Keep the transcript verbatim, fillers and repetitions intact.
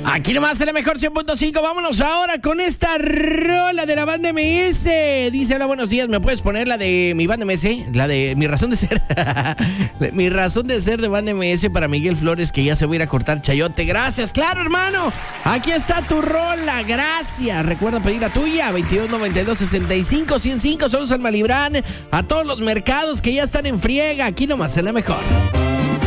Aquí nomás en la mejor cien punto cinco. Vámonos ahora con esta rola de la banda M S. Dice: hola, buenos días. ¿Me puedes poner la de mi banda M S? La de mi razón de ser. Mi razón de ser de banda M S para Miguel Flores, que ya se va a ir a cortar chayote. Gracias, claro, hermano. Aquí está tu rola. Gracias. Recuerda pedir la tuya. veintidós noventa y dos sesenta y cinco ciento cinco. Saludos al Malibrán. A todos los mercados que ya están en friega. Aquí nomás en la mejor.